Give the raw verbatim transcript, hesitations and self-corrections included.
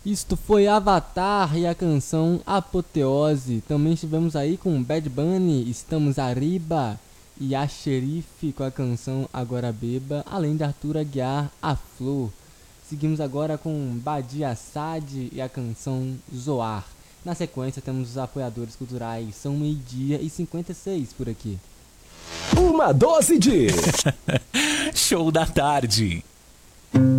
Isto foi Avatar e a canção Apoteose. Também estivemos aí com Bad Bunny, Estamos Arriba, e a Xerife com a canção Agora Beba, além de Arthur Aguiar, A Flor. Seguimos agora com Badia Assad e a canção Zoar. Na sequência temos os apoiadores culturais. São meio-dia e cinquenta e seis por aqui. Uma dose de Show da tarde.